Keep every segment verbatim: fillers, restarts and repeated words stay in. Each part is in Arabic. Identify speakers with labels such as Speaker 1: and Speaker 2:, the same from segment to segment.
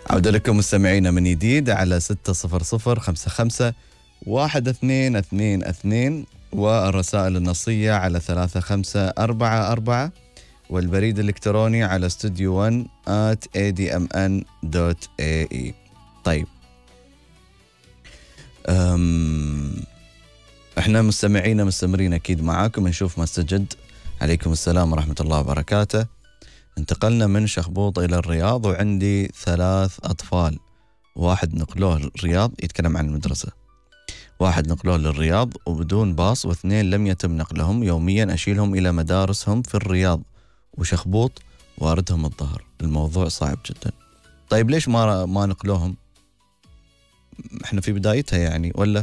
Speaker 1: عودة لكم مستمعينا من جديد على ستة صفر صفر خمسة خمسة واحد اثنين اثنين اثنين، والرسائل النصية على ثلاثة خمسة أربعة أربعة، والبريد الإلكتروني على studio one at a d m n dot a e. طيب أم احنا مستمعينا مستمرين أكيد معاكم، نشوف ما استجد. عليكم السلام ورحمة الله وبركاته. انتقلنا من شخبوط إلى الرياض، وعندي ثلاث أطفال، واحد نقلوه الرياض يتكلم عن المدرسة، واحد نقلوه للرياض وبدون باص، واثنين لم يتم نقلهم. يوميا أشيلهم إلى مدارسهم في الرياض وشخبوط واردهم الظهر. الموضوع صعب جدا. طيب ليش ما ما نقلوهم؟ احنا في بدايتها يعني ولا؟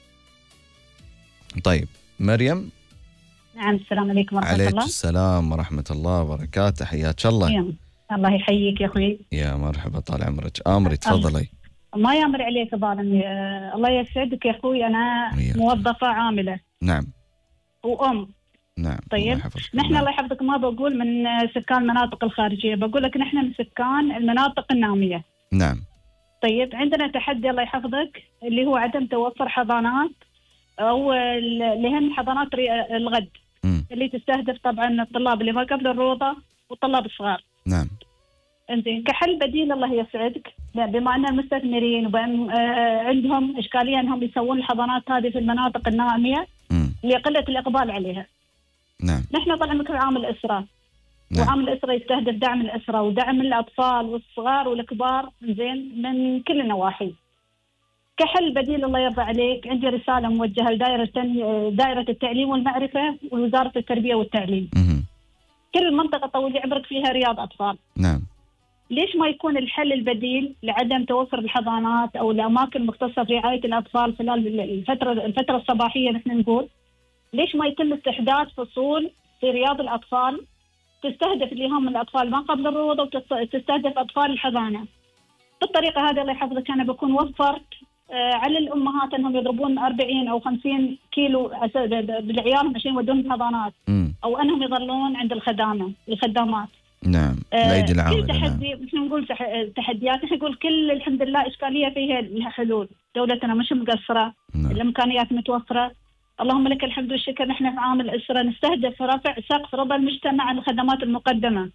Speaker 1: طيب مريم.
Speaker 2: نعم، السلام عليكم ورحمة
Speaker 1: الله.
Speaker 2: عليك
Speaker 1: السلام ورحمة الله وبركاته، حياك الله.
Speaker 2: يا الله يحييك يا أخوي.
Speaker 1: يا مرحبا، طال عمرك. آمري تفضلي.
Speaker 2: ما يامر عليك ظالم. الله يسعدك يا أخوي، أنا موظفة عاملة.
Speaker 1: نعم.
Speaker 2: وأم.
Speaker 1: نعم.
Speaker 2: طيب نحن الله يحفظك ما بقول من سكان المناطق الخارجية، بقول لك نحن من سكان المناطق النامية.
Speaker 1: نعم.
Speaker 2: طيب عندنا تحدي الله يحفظك اللي هو عدم توفر حضانات أو اللي هن حضانات الغد م. اللي تستهدف طبعا الطلاب اللي ما قبل الروضة والطلاب الصغار.
Speaker 1: نعم.
Speaker 2: انزين كحل بديل الله يسعدك، بما ان المستثمرين وبأن عندهم اشكاليه انهم يسوون الحضانات هذه في المناطق الناميه لقله الاقبال عليها.
Speaker 1: نعم.
Speaker 2: نحن طبعا مثل عام الاسره.
Speaker 1: نعم.
Speaker 2: وعام الاسره يستهدف دعم الاسره ودعم الاطفال والصغار والكبار زين من كل النواحي. كحل بديل الله يرضى عليك، عندي رساله موجهه لدائره دائره التعليم والمعرفه ووزاره التربيه والتعليم.
Speaker 1: مم.
Speaker 2: كل منطقه طولي عمرك فيها رياض اطفال.
Speaker 1: نعم.
Speaker 2: ليش ما يكون الحل البديل لعدم توفر الحضانات او الاماكن المختصه في رعايه الاطفال خلال الفتره الفتره الصباحيه؟ نحن نقول ليش ما يتم استحداث فصول في رياض الاطفال تستهدف اللي هم الاطفال ما قبل الروضه وتستهدف اطفال الحضانه. بالطريقه هذه الله يحفظك انا بكون وفرت آه على الامهات انهم يضربون أربعين او خمسين كيلو بالعيال عشان يودون الحضانات او انهم يظلون عند الخدامه الخدامات.
Speaker 1: نعم. الايدي العامله.
Speaker 2: كل تحدي نحن نقول تحديات، نحن نقول كل الحمد لله اشكاليه فيها لها حلول. دولتنا مش مقصره. نعم. الامكانيات متوفره. اللهم لك الحمد والشكر. نحن في عام الاسره نستهدف رفع سقف رضا المجتمع عن الخدمات المقدمه.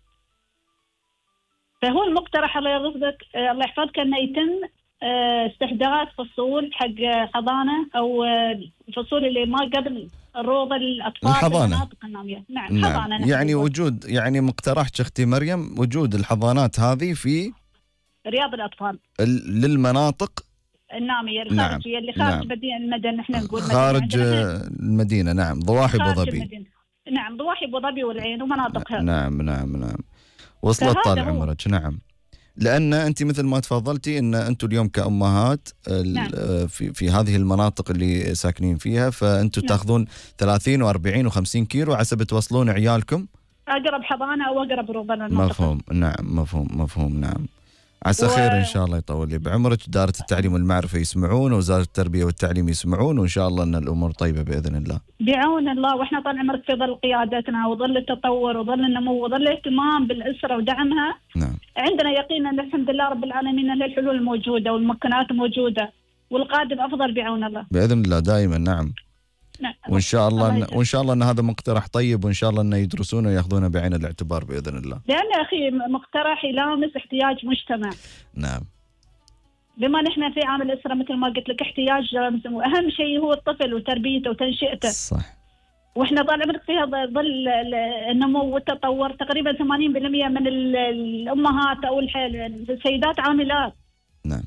Speaker 2: فهو المقترح الله يرضيك الله يحفظك انه يتم استحداث فصول حق حضانه او الفصول اللي ما قبل الروضه للاطفال
Speaker 1: الحضانه.
Speaker 2: المناطق الناميه. نعم.
Speaker 1: نعم.
Speaker 2: حضانه.
Speaker 1: يعني وجود يعني مقترحت اختي مريم وجود الحضانات هذه في
Speaker 2: رياض الاطفال
Speaker 1: للمناطق
Speaker 2: الناميه الخارجيه. نعم. اللي خارج مدينه
Speaker 1: نعم.
Speaker 2: المدن نحن نقول
Speaker 1: خارج المدينه. نعم. ضواحي ابو ظبي.
Speaker 2: نعم. ضواحي ابو ظبي والعين ومناطقها.
Speaker 1: نعم نعم نعم. وصلت طال عمرك. نعم. لأن أنت مثل ما تفضلتي أن أنتم اليوم كأمهات نعم. في في هذه المناطق اللي ساكنين فيها، فأنتم نعم. تأخذون ثلاثين وأربعين وخمسين كيلو حسب توصلون عيالكم
Speaker 2: أقرب حضانة أو أقرب روضة للمنطقة.
Speaker 1: مفهوم. نعم مفهوم مفهوم. نعم. عسى و... خير إن شاء الله يطول لي بعمرك. إدارة التعليم والمعرفة يسمعون، ووزارة التربية والتعليم يسمعون، وإن شاء الله أن الأمور طيبة بإذن الله.
Speaker 2: بعون الله. وإحنا طال عمرك في ظل قيادتنا وظل التطور وظل النمو وظل الاهتمام بالأسرة ودعمها.
Speaker 1: نعم.
Speaker 2: عندنا يقين أن الحمد لله رب العالمين أن الحلول موجودة والمكنات موجودة والقادم أفضل بعون الله.
Speaker 1: بإذن الله دائما. نعم.
Speaker 2: نعم.
Speaker 1: وإن شاء الله إن وإن شاء الله أن هذا مقترح طيب، وإن شاء الله أنه يدرسونه ويأخذونه بعين الاعتبار بإذن الله.
Speaker 2: لأن يا أخي مقترح يلامس احتياج مجتمع.
Speaker 1: نعم.
Speaker 2: بما نحن في عام الأسرة مثل ما قلت لك احتياج وأهم شيء هو الطفل وتربيته وتنشئته.
Speaker 1: صح.
Speaker 2: واحنا طال عمرك فيها ظل النمو والتطور. تقريبا ثمانين بالمئة من الامهات او السيدات عاملات.
Speaker 1: نعم.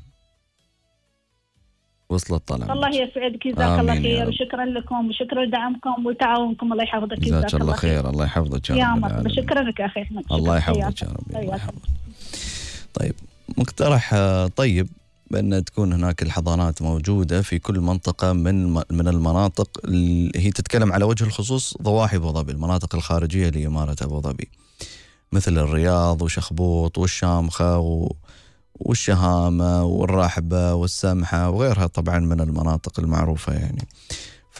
Speaker 1: وصلت طال عمرك.
Speaker 2: الله يسعدك. جزاك الله خير وشكرا لكم وشكرا لدعمكم وتعاونكم. الله يحفظك.
Speaker 1: جزاك الله خير. الله يحفظك
Speaker 2: يا مرحبا. شكرا لك اخي احمد.
Speaker 1: الله يحفظك يا رب. الله يحفظك. طيب مقترح طيب بأن تكون هناك الحضانات موجودة في كل منطقة من من المناطق اللي هي تتكلم على وجه الخصوص ضواحي أبو ظبي، المناطق الخارجية لإمارة أبو ظبي، مثل الرياض وشخبوط والشامخة والشهامة والراحبة والسمحة وغيرها طبعا من المناطق المعروفة يعني. ف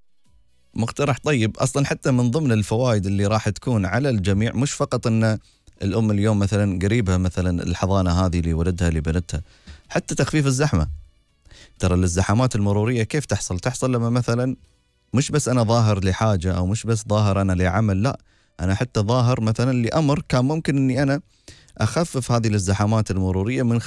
Speaker 1: مقترح طيب. أصلا حتى من ضمن الفوائد اللي راح تكون على الجميع مش فقط أن الأم اليوم مثلا قريبها مثلا الحضانة هذه لولدها لبنتها، حتى تخفيف الزحمة. ترى الازدحامات المرورية كيف تحصل؟ تحصل لما مثلا مش بس أنا ظاهر لحاجة أو مش بس ظاهر أنا لعمل، لا أنا حتى ظاهر مثلا لأمر كان ممكن أني أنا أخفف هذه الازدحامات المرورية من